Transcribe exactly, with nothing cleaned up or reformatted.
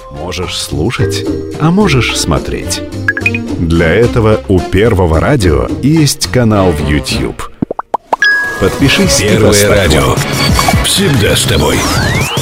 Можешь слушать, а можешь смотреть. Для этого у Первого радио есть канал в YouTube. Подпишись. Первое радио. Всегда с тобой.